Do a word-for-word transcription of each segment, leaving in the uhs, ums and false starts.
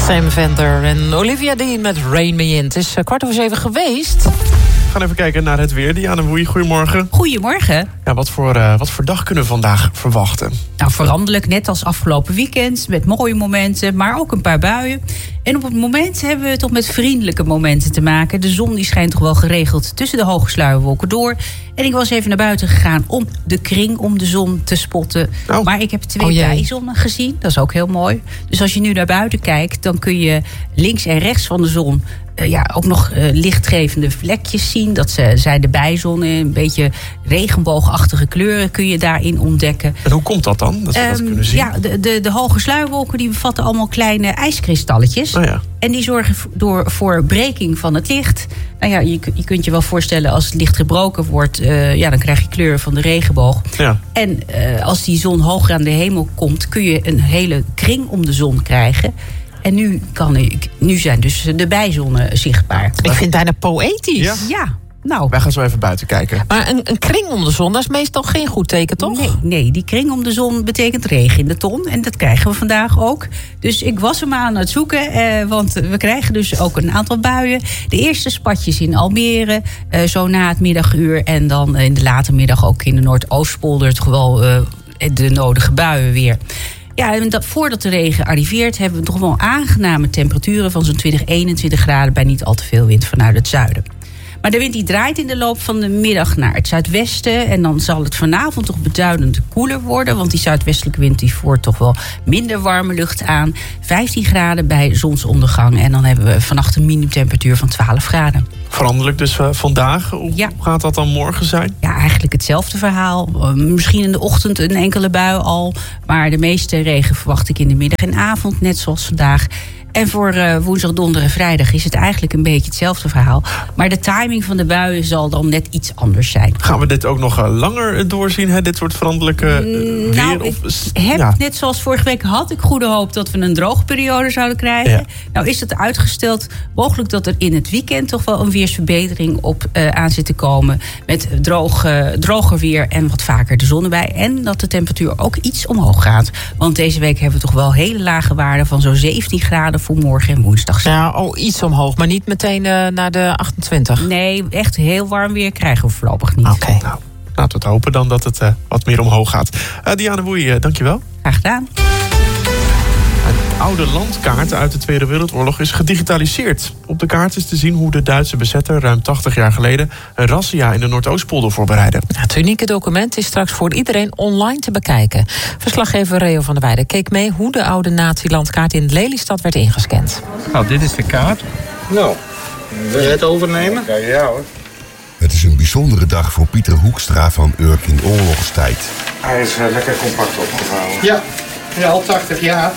Sam Venter en Olivia Dean met Rain Me In. Het is kwart over zeven geweest. We gaan even kijken naar het weer. Diana Woei, goedemorgen. Goedemorgen. Ja, wat, voor, uh, wat voor dag kunnen we vandaag verwachten? Nou, veranderlijk, net als afgelopen weekend. Met mooie momenten, maar ook een paar buien. En op het moment hebben we toch met vriendelijke momenten te maken. De zon die schijnt toch wel geregeld tussen de hoge sluierwolken door. En ik was even naar buiten gegaan om de kring om de zon te spotten. Oh. Maar ik heb twee oh bijzonnen gezien. Dat is ook heel mooi. Dus als je nu naar buiten kijkt, dan kun je links en rechts van de zon Uh, ja, ook nog uh, lichtgevende vlekjes zien. Dat ze, zijn de bijzonnen, een beetje regenboogachtige kleuren kun je daarin ontdekken. En hoe komt dat dan, dat we um, dat kunnen zien? Ja, de, de, de hoge sluierwolken die bevatten allemaal kleine ijskristalletjes. Oh ja. En die zorgen door, voor breking van het licht. Nou ja, je, je kunt je wel voorstellen, als het licht gebroken wordt, Uh, ja, dan krijg je kleuren van de regenboog. Ja. En uh, als die zon hoger aan de hemel komt, kun je een hele kring om de zon krijgen. En nu, kan ik, nu zijn dus de bijzonnen zichtbaar. Ik vind het bijna poëtisch. Ja. Ja, nou. Wij gaan zo even buiten kijken. Maar een, een kring om de zon, dat is meestal geen goed teken, toch? Nee, nee, die kring om de zon betekent regen in de ton. En dat krijgen we vandaag ook. Dus ik was hem aan het zoeken. Eh, want we krijgen dus ook een aantal buien. De eerste spatjes in Almere, eh, zo na het middaguur. En dan in de late middag ook in de Noordoostpolder. Toch wel uh, de nodige buien weer. Ja, en dat, voordat de regen arriveert, hebben we toch wel aangename temperaturen van zo'n twintig, eenentwintig graden bij niet al te veel wind vanuit het zuiden. Maar de wind die draait in de loop van de middag naar het zuidwesten. En dan zal het vanavond toch beduidend koeler worden. Want die zuidwestelijke wind die voert toch wel minder warme lucht aan. vijftien graden bij zonsondergang. En dan hebben we vannacht een minimumtemperatuur van twaalf graden. Veranderlijk dus uh, vandaag. Hoe ja. gaat dat dan morgen zijn? Ja, eigenlijk hetzelfde verhaal. Uh, misschien in de ochtend een enkele bui al. Maar de meeste regen verwacht ik in de middag en avond, net zoals vandaag. En voor uh, woensdag, donderdag en vrijdag is het eigenlijk een beetje hetzelfde verhaal. Maar de timing van de buien zal dan net iets anders zijn. Gaan we dit ook nog uh, langer doorzien, hè? Dit soort veranderlijke uh, weer? Nou, of, ik heb, ja. net zoals vorige week had ik goede hoop dat we een droogperiode zouden krijgen. Ja. Nou is het uitgesteld. Mogelijk dat er in het weekend toch wel een weersverbetering op uh, aan zit te komen. Met droog, uh, droger weer en wat vaker de zon erbij. En dat de temperatuur ook iets omhoog gaat. Want deze week hebben we toch wel hele lage waarden van zo'n zeventien graden voor morgen en woensdag. Ja, oh, iets omhoog, maar niet meteen uh, naar de achtentwintig. Nee, echt heel warm weer krijgen we voorlopig niet. Oké. Okay. Nou, laten we het hopen dan dat het uh, wat meer omhoog gaat. Uh, Diana Woei, uh, dankjewel. Graag gedaan. Een oude landkaart uit de Tweede Wereldoorlog is gedigitaliseerd. Op de kaart is te zien hoe de Duitse bezetter ruim tachtig jaar geleden een razzia in de Noordoostpolder voorbereidde. Het unieke document is straks voor iedereen online te bekijken. Verslaggever Reo van der Weijden keek mee hoe de oude nazi-landkaart in Lelystad werd ingescand. Nou, dit is de kaart. Nou, wil je het overnemen? Ja, ja hoor. Het is een bijzondere dag voor Pieter Hoekstra van Urk in oorlogstijd. Hij is uh, lekker compact opgevouwen. Ja, ja, al tachtig jaar.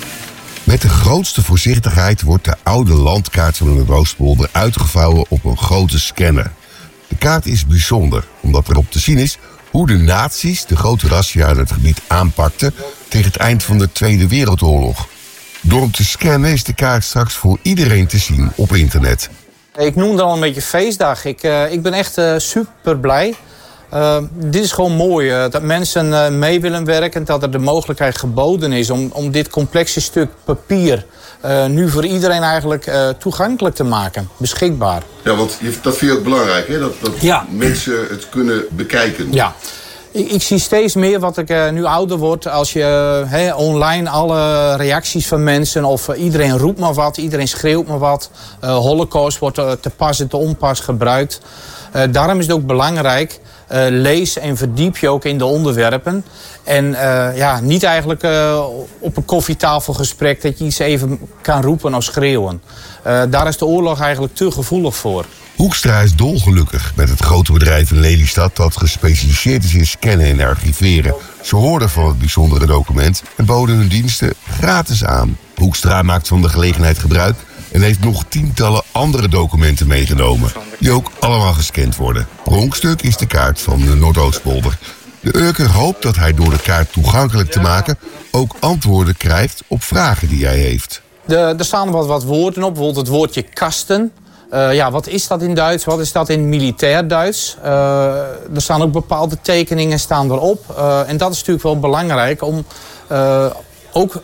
Met de grootste voorzichtigheid wordt de oude landkaart van de Noordoostpolder uitgevouwen op een grote scanner. De kaart is bijzonder, omdat erop te zien is hoe de nazi's de grote razzia in het gebied aanpakten tegen het eind van de Tweede Wereldoorlog. Door hem te scannen is de kaart straks voor iedereen te zien op internet. Ik noemde al een beetje feestdag. Ik, uh, ik ben echt uh, super blij. Uh, dit is gewoon mooi, uh, dat mensen uh, mee willen werken en dat er de mogelijkheid geboden is om, om dit complexe stuk papier uh, nu voor iedereen eigenlijk uh, toegankelijk te maken, beschikbaar. Ja, want dat vind je ook belangrijk, hè? Dat, dat ja. mensen het kunnen bekijken. Ja. Ik, ik zie steeds meer, wat ik uh, nu ouder word, als je uh, online alle reacties van mensen, of uh, iedereen roept maar wat, iedereen schreeuwt maar wat. Uh, Holocaust wordt uh, te pas en te onpas gebruikt. Uh, daarom is het ook belangrijk, uh, lees en verdiep je ook in de onderwerpen. En uh, ja, niet eigenlijk uh, op een koffietafelgesprek dat je iets even kan roepen of schreeuwen. Uh, daar is de oorlog eigenlijk te gevoelig voor. Hoekstra is dolgelukkig met het grote bedrijf in Lelystad dat gespecialiseerd is in scannen en archiveren. Ze hoorden van het bijzondere document en boden hun diensten gratis aan. Hoekstra maakt van de gelegenheid gebruik en heeft nog tientallen andere documenten meegenomen, die ook allemaal gescand worden. Pronkstuk is de kaart van de Noordoostpolder. De Urker hoopt dat hij door de kaart toegankelijk te maken ook antwoorden krijgt op vragen die hij heeft. De, er staan wat, wat woorden op, bijvoorbeeld het woordje kasten. Uh, ja, wat is dat in Duits? Wat is dat in militair Duits? Uh, er staan ook bepaalde tekeningen staan erop. Uh, en dat is natuurlijk wel belangrijk om uh, ook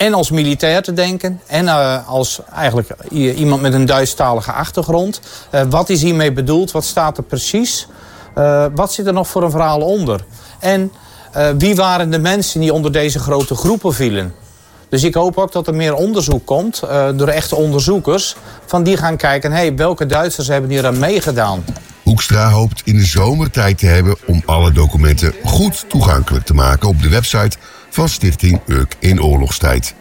en als militair te denken. En uh, als eigenlijk iemand met een Duitsstalige achtergrond. Uh, wat is hiermee bedoeld? Wat staat er precies? Uh, wat zit er nog voor een verhaal onder? En uh, wie waren de mensen die onder deze grote groepen vielen? Dus ik hoop ook dat er meer onderzoek komt uh, door echte onderzoekers. Van die gaan kijken, hey, welke Duitsers hebben hier aan meegedaan? Hoekstra hoopt in de zomer tijd te hebben om alle documenten goed toegankelijk te maken op de website van Stichting Urk in oorlogstijd.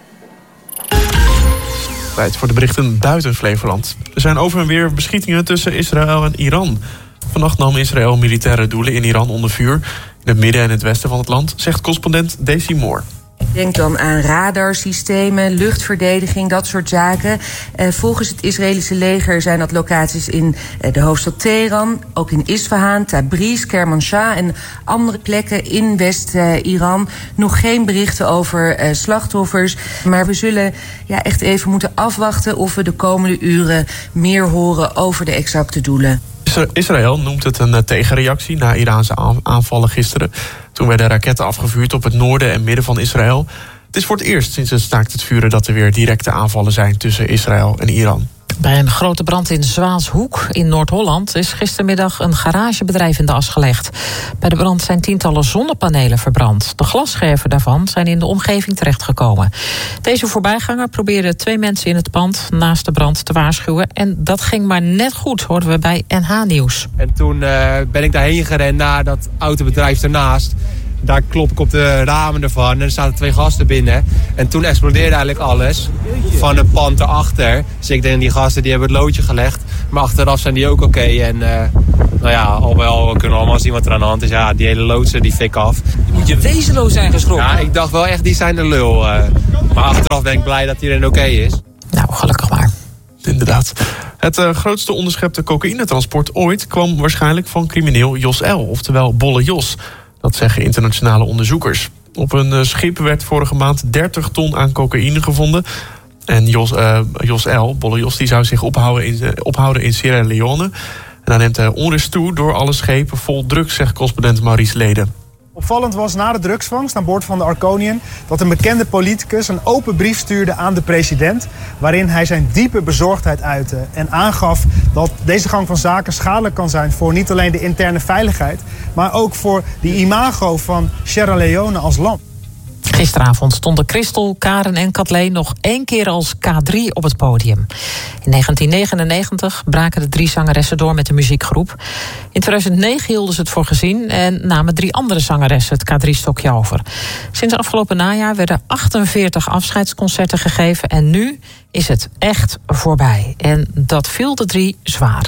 Tijd voor de berichten buiten Flevoland. Er zijn over en weer beschietingen tussen Israël en Iran. Vannacht nam Israël militaire doelen in Iran onder vuur. In het midden en het westen van het land, zegt correspondent Daisy Moore. Denk dan aan radarsystemen, luchtverdediging, dat soort zaken. Uh, volgens het Israëlische leger zijn dat locaties in uh, de hoofdstad Teheran, ook in Isfahan, Tabriz, Kermanshah en andere plekken in West-Iran. Nog geen berichten over uh, slachtoffers. Maar we zullen ja, echt even moeten afwachten of we de komende uren meer horen over de exacte doelen. Israël noemt het een tegenreactie na Iraanse aanvallen gisteren. Toen werden raketten afgevuurd op het noorden en midden van Israël. Het is voor het eerst sinds het staakt het vuren dat er weer directe aanvallen zijn tussen Israël en Iran. Bij een grote brand in Zwaanshoek in Noord-Holland is gistermiddag een garagebedrijf in de as gelegd. Bij de brand zijn tientallen zonnepanelen verbrand. De glasscherven daarvan zijn in de omgeving terechtgekomen. Deze voorbijganger probeerde twee mensen in het pand naast de brand te waarschuwen. En dat ging maar net goed, hoorden we bij N H Nieuws. En toen uh, ben ik daarheen gerend naar dat autobedrijf ernaast. Daar klop ik op de ramen ervan en er zaten twee gasten binnen. En toen explodeerde eigenlijk alles van een pand erachter. Dus ik denk, die gasten die hebben het loodje gelegd. Maar achteraf zijn die ook oké. Okay. En uh, nou ja, al wel, we kunnen allemaal zien wat er aan de hand is. Ja, die hele loodse die fik af. Moet je wezenloos zijn geschrokken? Ja, ik dacht wel echt, die zijn de lul. Uh, maar achteraf ben ik blij dat iedereen oké okay is. Nou, gelukkig maar. Inderdaad. Het uh, grootste onderschepte cocaïnetransport ooit kwam waarschijnlijk van crimineel Jos L., oftewel Bolle Jos. Dat zeggen internationale onderzoekers. Op een schip werd vorige maand dertig ton aan cocaïne gevonden. En Jos, uh, Jos L., Bolle Jos, die zou zich ophouden in, uh, ophouden in Sierra Leone. En dan neemt de onrust toe door alle schepen vol drugs, zegt correspondent Maurice Leden. Opvallend was na de drugsvangst aan boord van de Arconian dat een bekende politicus een open brief stuurde aan de president, waarin hij zijn diepe bezorgdheid uitte en aangaf dat deze gang van zaken schadelijk kan zijn voor niet alleen de interne veiligheid, maar ook voor de imago van Sierra Leone als land. Gisteravond stonden Christel, Karen en Kathleen nog één keer als K drie op het podium. In negentien negenennegentig braken de drie zangeressen door met de muziekgroep. In tweeduizend negen hielden ze het voor gezien en namen drie andere zangeressen het K drie-stokje over. Sinds afgelopen najaar werden achtenveertig afscheidsconcerten gegeven en nu is het echt voorbij. En dat viel de drie zwaar.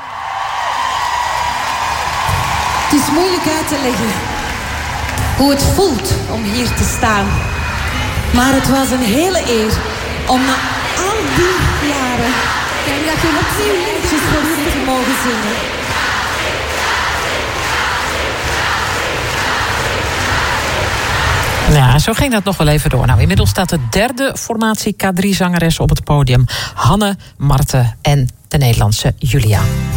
Het is moeilijk uit te leggen hoe het voelt om hier te staan. Maar het was een hele eer om na al die jaren kijk, dat je opnieuw liedjes voor jullie te mogen zingen. Ja, zo ging dat nog wel even door. Nou, inmiddels staat de derde formatie K drie-zangeres op het podium. Hanne, Marten en de Nederlandse Julia.